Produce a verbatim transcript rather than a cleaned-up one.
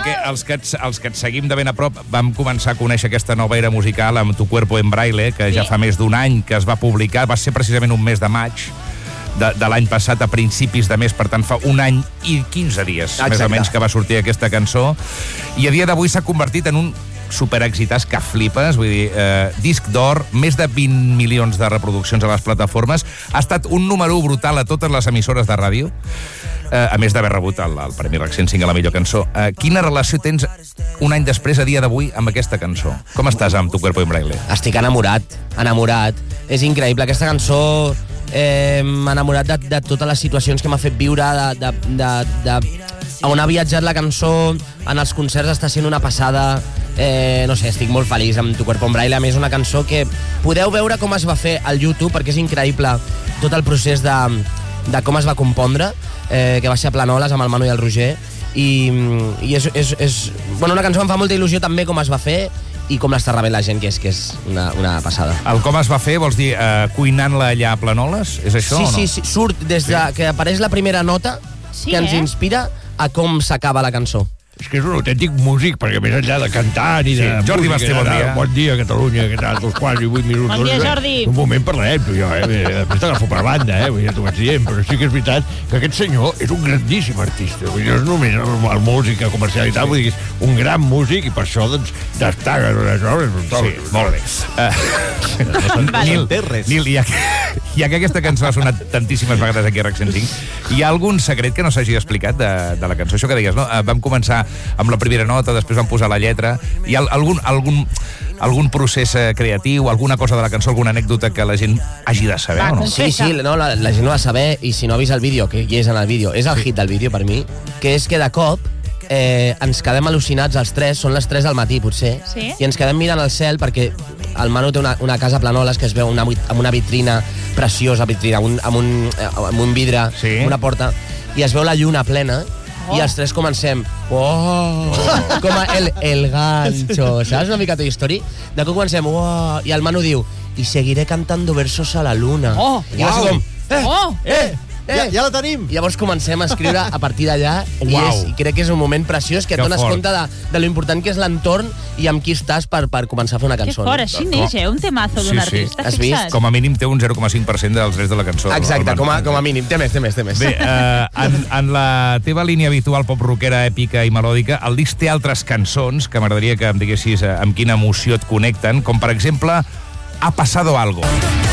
perquè els que, et, els que et seguim de ben a prop vam començar a conèixer aquesta nova era musical amb Tu cuerpo en braille, que ja fa més d'un any que es va publicar, va ser precisament un mes de maig de, de l'any passat, a principis de mes, per tant fa un any i quinze dies, Exacte. més o menys, que va sortir aquesta cançó, i a dia d'avui s'ha convertit en un superexitàs que flipes, vull dir, eh, disc d'or, més de vint milions de reproduccions a les plataformes, ha estat un número brutal a totes les emissores de ràdio, eh, a més d'haver rebut el, el Premi RAC cent cinc a la millor cançó. Eh, quina relació tens un any després, a dia d'avui, amb aquesta cançó? Com estàs amb Tu cuerpo en braille? Estic enamorat, enamorat. És increïble, aquesta cançó eh, m'ha enamorat de, de totes les situacions que m'ha fet viure, de, de, de, de on ha viatjat la cançó, en els concerts està sent una passada. Eh, no sé, estic molt feliç amb Tu cuerpo en braille. A més, una cançó que podeu veure com es va fer al YouTube, perquè és increïble tot el procés de, de com es va compondre, eh, que va ser a Planoles amb el Manu i el Roger, i, i és, és, és bueno, una cançó que em fa molta il·lusió també com es va fer i com l'està rebent la gent, que és, que és una, una passada. El com es va fer, vols dir eh, cuinant-la allà a Planoles? És això sí, o no? Sí, sí, surt des de sí. que apareix la primera nota, sí, que ens eh? inspira a com s'acaba la cançó. És que és un autèntic músic, perquè més enllà de cantar i de... Sí. Jordi Basté, bon dia. Bon dia, Catalunya, que tal, dos quarts i vuit minuts. Bon dia, Jordi. Un moment parlarem, tu i jo, eh? Després t'agafo per banda, eh? Ja t'ho vaig dient, però sí que és veritat que aquest senyor és un grandíssim artista. Vull dir, no és només el música comercial i tal, vull dir que és un gran músic i per això, doncs, destaca les obres. Sí, molt bé. Uh, Nil, Nil ja, que, ja que aquesta cançó ha sonat tantíssimes vegades aquí a RAC cent cinc, hi ha algun secret que no s'hagi explicat de, de la cançó? Això que deies, no? Uh, vam començar amb la primera nota, després van posar la lletra. Hi ha algun, algun, algun procés creatiu, alguna cosa de la cançó, alguna anècdota que la gent hagi de saber, o no? Sí, sí, no, la, la gent ho ha de saber, i si no ha vist el vídeo, que hi és en el vídeo, és el hit del vídeo per mi, que és que de cop eh, ens quedem al·lucinats els tres, són les tres del matí potser, sí? i ens quedem mirant al cel perquè el Manu té una, una casa a Planoles que es veu una, amb una vitrina preciosa, vitrina, amb un, amb un, amb un vidre, sí? una porta, i es veu la lluna plena. Oh. I els tres comencem, oh, com a el, el gancho, saps una mica Toy Story? De cop comencem, oh, i el Manu diu, y seguiré cantando versos a la luna. Oh, I wow. com, eh, oh. eh, eh. Ja, ja la tenim. I llavors comencem a escriure a partir d'allà, i, wow. és, i crec que és un moment preciós que et que dones fort. compte de, de lo important que és l'entorn i amb qui estàs per, per començar a fer una Que cançó. fort, així neix, eh? Un temazo d'un Sí, sí. artista, Has fixa't. vist? Com a mínim té un zero coma cinc per cent dels drets de la cançó. Exacte, com a, com a mínim. Té més, té més, té més. Bé, eh, en, en la teva línia habitual pop-rockera, èpica i melòdica, el disc té altres cançons que m'agradaria que em diguessis eh, amb quina emoció et connecten, com per exemple Ha pasado algo.